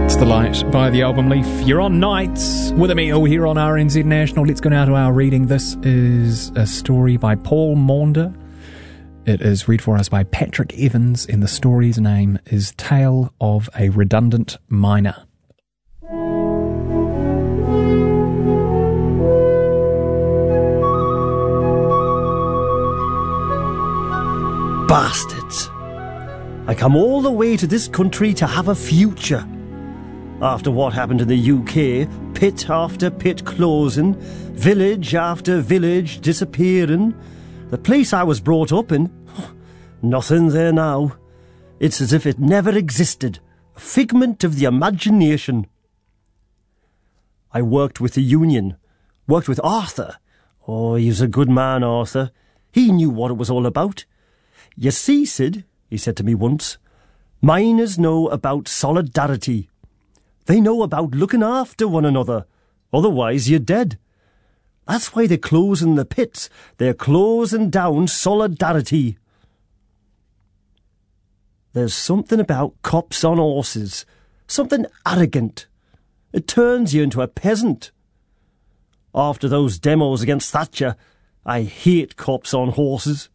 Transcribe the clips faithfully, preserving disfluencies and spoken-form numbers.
It's The Light by the Album Leaf. You're on Nights with Emil here on R N Z National. Let's go now to our reading. This is a story by Paul Maunder. It is read for us by Patrick Evans, and the story's name is Tale of a Redundant Miner. Bastards! I come all the way to this country to have a future. After what happened in the U K, pit after pit closing, village after village disappearing, the place I was brought up in, nothing there now. It's as if it never existed, a figment of the imagination. I worked with the union, worked with Arthur. Oh, he was a good man, Arthur. He knew what it was all about. You see, Sid, he said to me once, miners know about solidarity. They know about looking after one another. Otherwise, you're dead. That's why they're closing the pits. They're closing down solidarity. There's something about cops on horses. Something arrogant. It turns you into a peasant. After those demos against Thatcher, I hate cops on horses.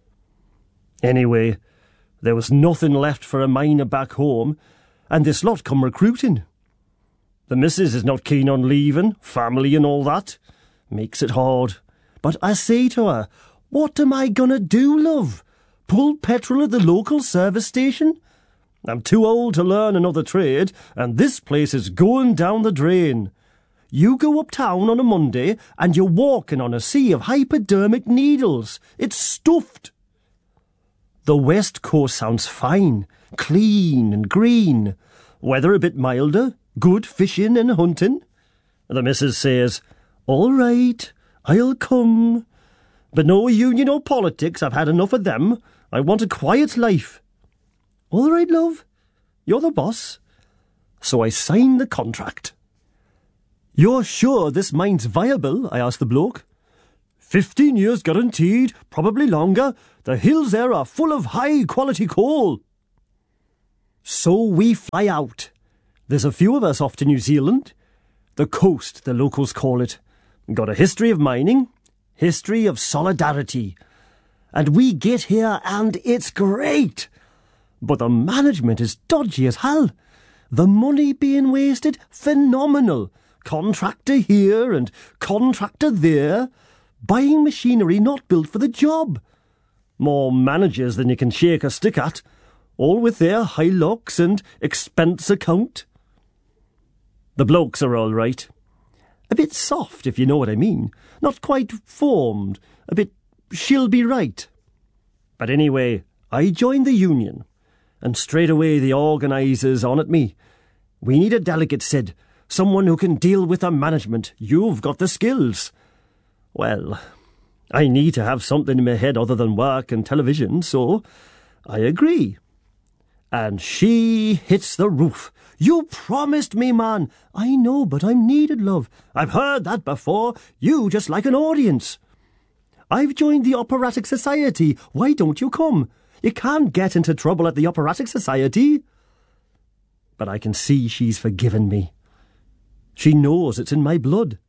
Anyway, there was nothing left for a miner back home, and this lot come recruiting. The missus is not keen on leaving, family and all that. Makes it hard. But I say to her, what am I gonna do, love? Pull petrol at the local service station? I'm too old to learn another trade, and this place is going down the drain. You go uptown on a Monday, and you're walking on a sea of hypodermic needles. It's stuffed. The West Coast sounds fine, clean and green. Weather a bit milder, good fishing and hunting. The missus says, all right, I'll come. But no union or politics, I've had enough of them. I want a quiet life. All right, love, you're the boss. So I signed the contract. You're sure this mine's viable? I asked the bloke. Fifteen years guaranteed, probably longer. The hills there are full of high-quality coal. So we fly out. There's a few of us off to New Zealand. The coast, the locals call it. Got a history of mining, history of solidarity. And we get here and it's great. But the management is dodgy as hell. The money being wasted, phenomenal. Contractor here and contractor there. Buying machinery not built for the job. More managers than you can shake a stick at, all with their high-locks and expense account. The blokes are all right. A bit soft, if you know what I mean. Not quite formed. A bit she'll be right. But anyway, I joined the union, and straight away the organisers on at me. We need a delegate, Sid. Someone who can deal with the management. You've got the skills. Well, I need to have something in my head other than work and television, so I agree. And she hits the roof. You promised me, man. I know, but I'm needed, love. I've heard that before. You just like an audience. I've joined the Operatic Society. Why don't you come? You can't get into trouble at the Operatic Society. But I can see she's forgiven me. She knows it's in my blood.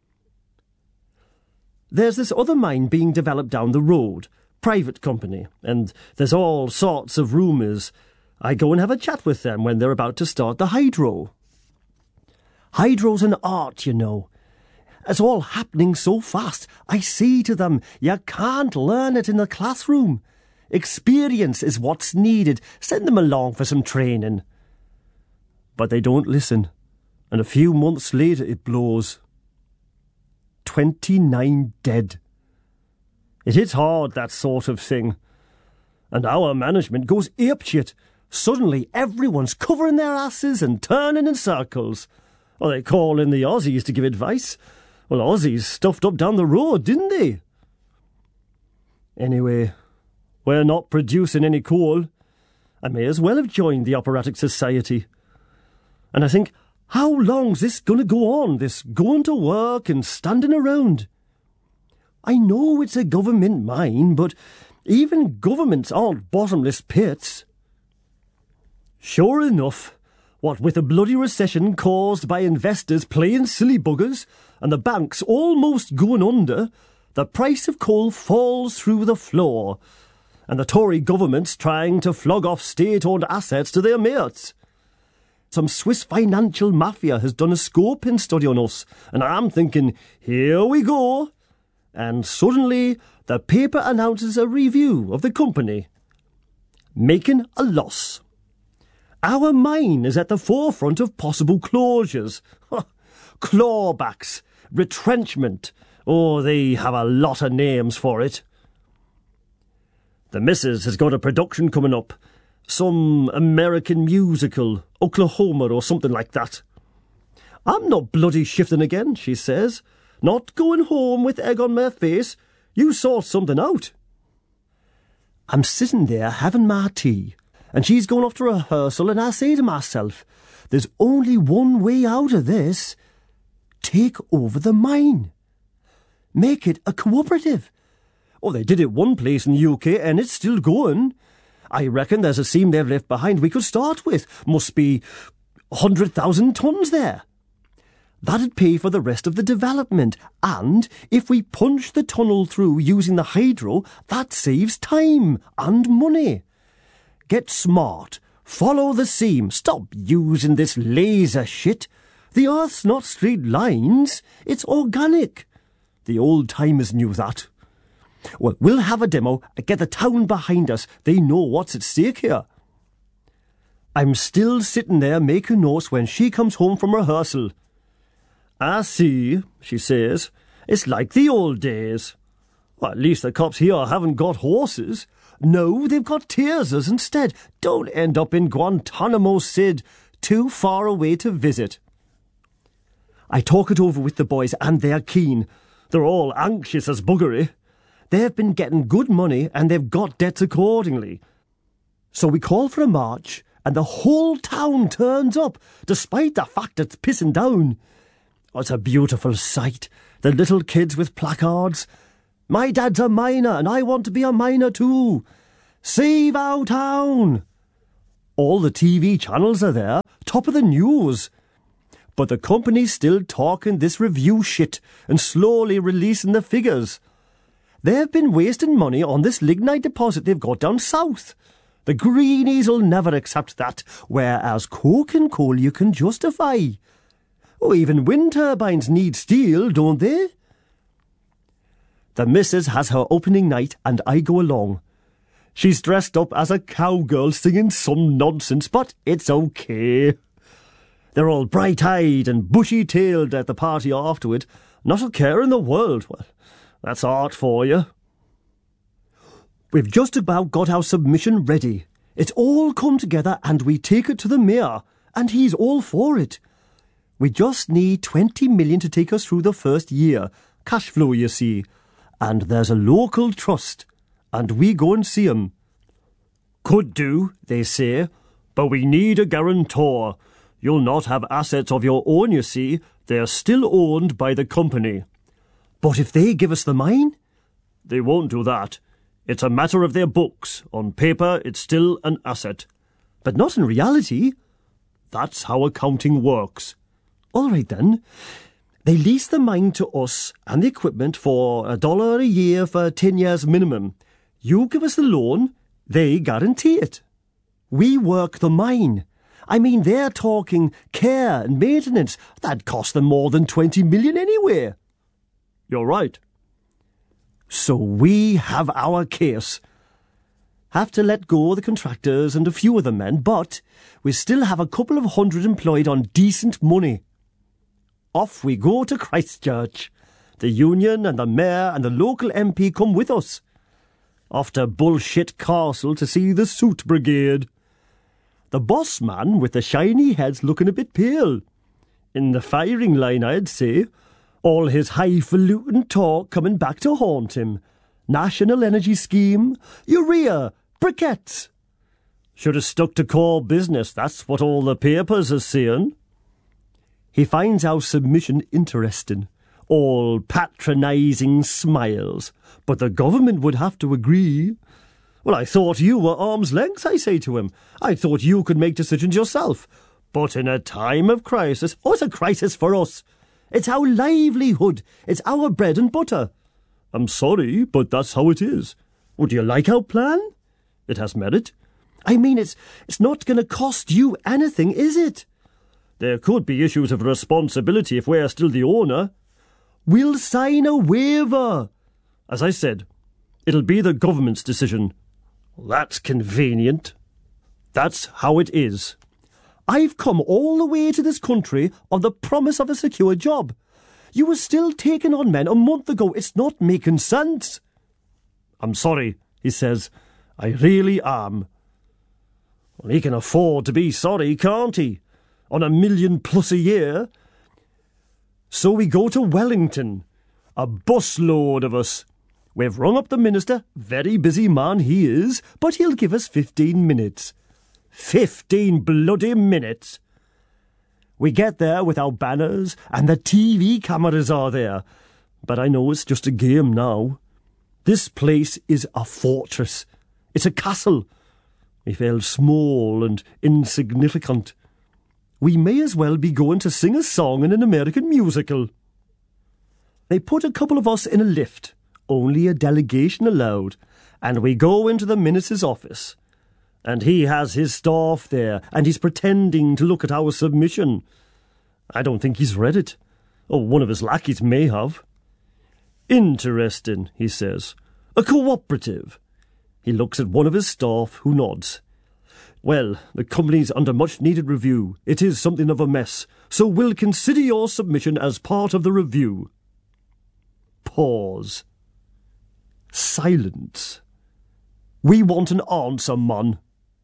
There's this other mine being developed down the road, private company, and there's all sorts of rumours. I go and have a chat with them when they're about to start the hydro. Hydro's an art, you know. It's all happening so fast. I say to them, you can't learn it in the classroom. Experience is what's needed. Send them along for some training. But they don't listen, and a few months later it blows. Twenty-nine dead. It hits hard, that sort of thing. And our management goes apeshit. Suddenly everyone's covering their asses and turning in circles. Or they call in the Aussies to give advice. Well, Aussies stuffed up down the road, didn't they? Anyway, we're not producing any coal. I may as well have joined the Operatic Society. And I think, how long's this going to go on, this going to work and standing around? I know it's a government mine, but even governments aren't bottomless pits. Sure enough, What with a bloody recession caused by investors playing silly buggers and the banks almost going under, the price of coal falls through the floor, and the Tory government's trying to flog off state-owned assets to their mates. Some Swiss financial mafia has done a scoping study on us, and I'm thinking, here we go. And suddenly, the paper announces a review of the company. Making a loss. Our mine is at the forefront of possible closures. Clawbacks, retrenchment. Oh, they have a lot of names for it. The missus has got a production coming up. Some American musical, Oklahoma or something like that. I'm not bloody shifting again, she says. Not going home with egg on my face. You sort something out. I'm sitting there having my tea, and she's going off to rehearsal, and I say to myself, there's only one way out of this. Take over the mine. Make it a cooperative. Oh, they did it one place in the U K, and it's still going. I reckon there's a seam they've left behind we could start with. Must be one hundred thousand tonnes there. That'd pay for the rest of the development, and if we punch the tunnel through using the hydro, that saves time and money. Get smart. Follow the seam. Stop using this laser shit. The Earth's not straight lines. It's organic. The old-timers knew that. Well, we'll have a demo and get the town behind us. They know what's at stake here. I'm still sitting there making notes when she comes home from rehearsal. I see, she says. It's like the old days. Well, at least the cops here haven't got horses. No, they've got tasers instead. Don't end up in Guantanamo, Sid. Too far away to visit. I talk it over with the boys, and they're keen. They're all anxious as buggery. They've been getting good money, and they've got debts accordingly. So we call for a march, and the whole town turns up, despite the fact it's pissing down. Oh, it's a beautiful sight. The little kids with placards. My dad's a miner, and I want to be a miner too. Save our town. All the T V channels are there, top of the news. But the company's still talking this review shit and slowly releasing the figures. They've been wasting money on this lignite deposit they've got down south. The greenies'll never accept that, whereas coke and coal you can justify. Oh, even wind turbines need steel, don't they? The missus has her opening night, and I go along. She's dressed up as a cowgirl singing some nonsense, but it's okay. They're all bright-eyed and bushy-tailed at the party afterward. Not a care in the world. Well, that's art for you. We've just about got our submission ready. It's all come together, and we take it to the mayor, and he's all for it. We just need twenty million to take us through the first year. Cash flow, you see. And there's a local trust, and we go and see 'em. Could do, they say, but we need a guarantor. You'll not have assets of your own, you see. They're still owned by the company. But if they give us the mine? They won't do that. It's a matter of their books. On paper, it's still an asset. But not in reality. That's how accounting works. All right, then. They lease the mine to us and the equipment for a dollar a year for ten years minimum. You give us the loan, they guarantee it. We work the mine. I mean, they're talking care and maintenance. That'd cost them more than twenty million anyway. You're right. So we have our case. Have to let go the contractors and a few of the men, but we still have a couple of hundred employed on decent money. Off we go to Christchurch. The union and the mayor and the local M P come with us. Off to Bullshit Castle to see the Soot Brigade. The boss man with the shiny head's looking a bit pale. In the firing line, I'd say. All his highfalutin talk coming back to haunt him. National Energy Scheme, urea, briquettes. Should have stuck to core business, that's what all the papers are saying. He finds our submission interesting. All patronising smiles. But the government would have to agree. Well, I thought you were arm's length, I say to him. I thought you could make decisions yourself. But in a time of crisis, oh, it's a crisis for us. It's our livelihood. It's our bread and butter. I'm sorry, but that's how it is. Would you like our plan? It has merit. I mean, it's it's not going to cost you anything, is it? There could be issues of responsibility if we're still the owner. We'll sign a waiver. As I said, it'll be the government's decision. That's convenient. That's how it is. I've come all the way to this country on the promise of a secure job. You were still taking on men a month ago. It's not making sense. I'm sorry, he says. I really am. Well, he can afford to be sorry, can't he? On a million plus a year. So we go to Wellington. A busload of us. We've rung up the minister. Very busy man he is, but he'll give us fifteen minutes. Fifteen bloody minutes. We get there with our banners, and the T V cameras are there. But I know it's just a game now. This place is a fortress. It's a castle. We feel small and insignificant. We may as well be going to sing a song in an American musical. They put a couple of us in a lift, only a delegation allowed, and we go into the minister's office. And he has his staff there, and he's pretending to look at our submission. I don't think he's read it. Or one of his lackeys may have. Interesting, he says. A cooperative. He looks at one of his staff, who nods. Well, the company's under much-needed review. It is something of a mess, so we'll consider your submission as part of the review. Pause. Silence. We want an answer, man.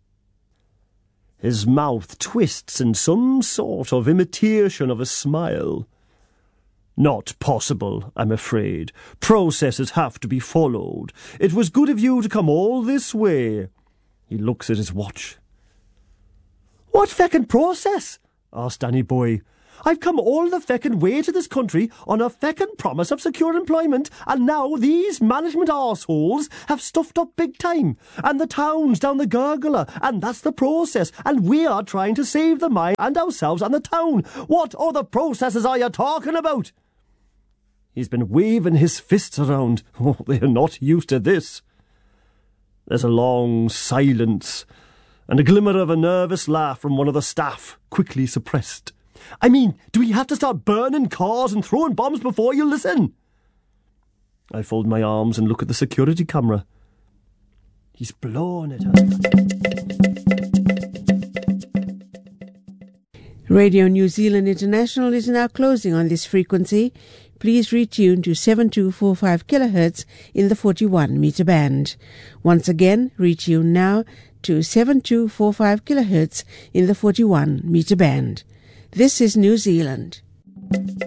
His mouth twists in some sort of imitation of a smile. Not possible, I'm afraid. Processes have to be followed. It was good of you to come all this way. He looks at his watch. What feckin' process? Asked Danny Boy. I've come all the feckin' way to this country on a feckin' promise of secure employment, and now these management arseholes have stuffed up big time, and the town's down the gurgler, and that's the process, and we are trying to save the mine and ourselves and the town. What other processes are you talking about? He's been waving his fists around. Oh, they're not used to this. There's a long silence, and a glimmer of a nervous laugh from one of the staff, quickly suppressed. I mean, do we have to start burning cars and throwing bombs before you listen? I fold my arms and look at the security camera. He's blown it up. Radio New Zealand International is now closing on this frequency. Please retune to seven two four five kilohertz in the forty-one meter band. Once again, retune now to seven two four five kilohertz in the forty-one meter band. This is New Zealand.